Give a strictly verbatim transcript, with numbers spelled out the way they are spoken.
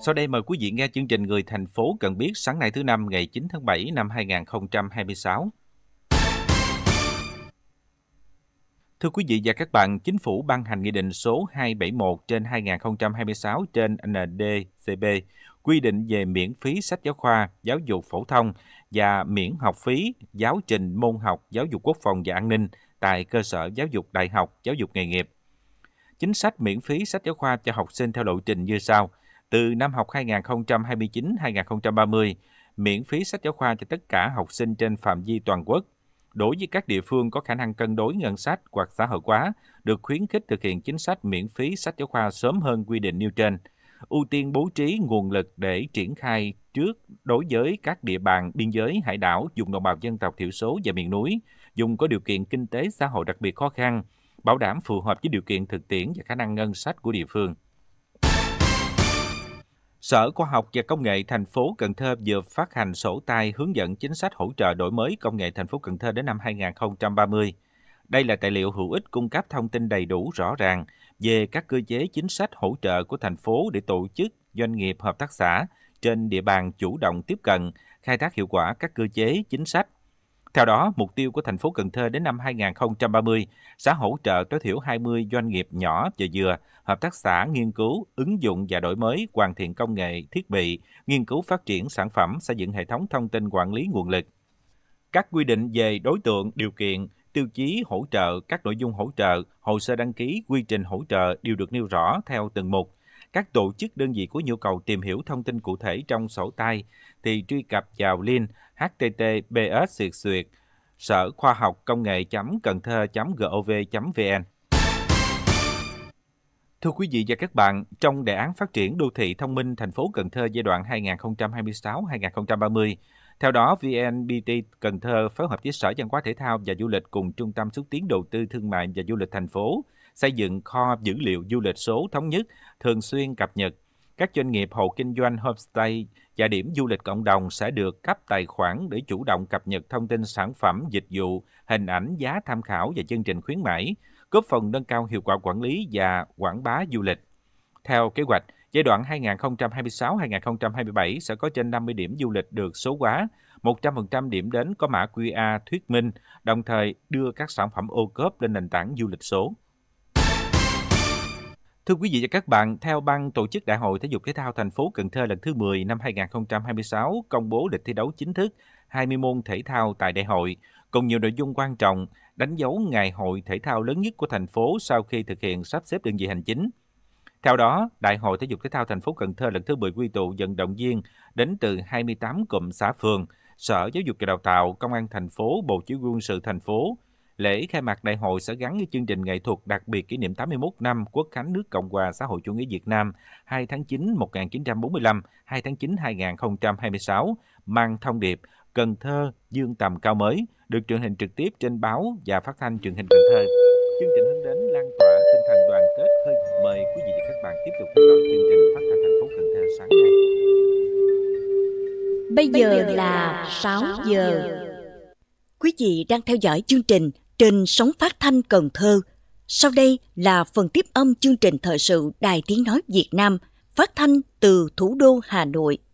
Sau đây mời quý vị nghe chương trình Người thành phố cần biết sáng nay thứ Năm ngày chín tháng bảy năm hai nghìn không trăm hai mươi sáu. Thưa quý vị và các bạn, Chính phủ ban hành Nghị định số hai trăm bảy mươi mốt trên hai nghìn không trăm hai mươi sáu trên N D C B quy định về miễn phí sách giáo khoa, giáo dục phổ thông và miễn học phí giáo trình môn học giáo dục quốc phòng và an ninh tại cơ sở giáo dục đại học, giáo dục nghề nghiệp. Chính sách miễn phí sách giáo khoa cho học sinh theo lộ trình như sau. Từ năm học hai nghìn không trăm hai mươi chín đến hai nghìn không trăm ba mươi, miễn phí sách giáo khoa cho tất cả học sinh trên phạm vi toàn quốc. Đối với các địa phương có khả năng cân đối ngân sách hoặc xã hội hóa, được khuyến khích thực hiện chính sách miễn phí sách giáo khoa sớm hơn quy định nêu trên. Ưu tiên bố trí nguồn lực để triển khai trước đối với các địa bàn biên giới, hải đảo, vùng đồng bào dân tộc thiểu số và miền núi, vùng có điều kiện kinh tế xã hội đặc biệt khó khăn, bảo đảm phù hợp với điều kiện thực tiễn và khả năng ngân sách của địa phương. Sở Khoa học và Công nghệ thành phố Cần Thơ vừa phát hành sổ tay hướng dẫn chính sách hỗ trợ đổi mới công nghệ thành phố Cần Thơ đến năm hai nghìn không trăm ba mươi. Đây là tài liệu hữu ích cung cấp thông tin đầy đủ rõ ràng về các cơ chế chính sách hỗ trợ của thành phố để tổ chức, doanh nghiệp, hợp tác xã trên địa bàn chủ động tiếp cận, khai thác hiệu quả các cơ chế chính sách. Theo đó, mục tiêu của thành phố Cần Thơ đến năm hai nghìn không trăm ba mươi sẽ hỗ trợ tối thiểu hai mươi doanh nghiệp nhỏ và vừa, hợp tác xã nghiên cứu, ứng dụng và đổi mới, hoàn thiện công nghệ, thiết bị, nghiên cứu phát triển sản phẩm, xây dựng hệ thống thông tin quản lý nguồn lực. Các quy định về đối tượng, điều kiện, tiêu chí hỗ trợ, các nội dung hỗ trợ, hồ sơ đăng ký, quy trình hỗ trợ đều được nêu rõ theo từng mục. Các tổ chức đơn vị có nhu cầu tìm hiểu thông tin cụ thể trong sổ tay thì truy cập vào link h t t p s xuyệt xuyệt sở khoa học công nghệ cần thơ gov vn. Thưa quý vị và các bạn, trong đề án phát triển đô thị thông minh thành phố Cần Thơ giai đoạn hai nghìn không trăm hai mươi sáu đến hai nghìn không trăm ba mươi, theo đó vê en pê tê Cần Thơ phối hợp với Sở Văn hóa Thể thao và Du lịch cùng Trung tâm xúc tiến đầu tư thương mại và du lịch thành phố xây dựng kho dữ liệu du lịch số thống nhất, thường xuyên cập nhật. Các doanh nghiệp hộ kinh doanh homestay và điểm du lịch cộng đồng sẽ được cấp tài khoản để chủ động cập nhật thông tin sản phẩm, dịch vụ, hình ảnh, giá tham khảo và chương trình khuyến mãi, góp phần nâng cao hiệu quả quản lý và quảng bá du lịch. Theo kế hoạch, giai đoạn hai nghìn không trăm hai mươi sáu đến hai nghìn không trăm hai mươi bảy sẽ có trên năm mươi điểm du lịch được số hóa, một trăm phần trăm điểm đến có mã quy rờ thuyết minh, đồng thời đưa các sản phẩm ô cốp lên nền tảng du lịch số. Thưa quý vị và các bạn, theo Ban tổ chức Đại hội Thể dục Thể thao thành phố Cần Thơ lần thứ mười năm hai nghìn không trăm hai mươi sáu công bố lịch thi đấu chính thức hai mươi môn thể thao tại đại hội, cùng nhiều nội dung quan trọng, đánh dấu ngày hội thể thao lớn nhất của thành phố sau khi thực hiện sắp xếp đơn vị hành chính. Theo đó, Đại hội Thể dục Thể thao thành phố Cần Thơ lần thứ mười quy tụ vận động viên đến từ hai mươi tám cụm xã phường, Sở Giáo dục và Đào tạo, Công an thành phố, Bộ Chỉ huy quân sự thành phố. Lễ khai mạc đại hội sẽ gắn với chương trình nghệ thuật đặc biệt kỷ niệm tám mươi mốt năm Quốc khánh nước Cộng hòa xã hội chủ nghĩa Việt Nam hai tháng chín năm một nghìn chín trăm bốn mươi lăm, hai tháng chín năm hai nghìn không trăm hai mươi sáu, mang thông điệp Cần Thơ dương tầm cao mới, được truyền hình trực tiếp trên báo và phát thanh truyền hình Cần Thơ. Chương trình hướng đến lan tỏa tinh thần đoàn kết khơi. Mời quý vị và các bạn tiếp tục theo dõi chương trình phát thanh thành phố Cần Thơ sáng nay. Bây giờ là sáu giờ. Quý vị đang theo dõi chương trình trên sóng phát thanh Cần Thơ. Sau đây là phần tiếp âm chương trình thời sự Đài Tiếng nói Việt Nam phát thanh từ thủ đô Hà Nội.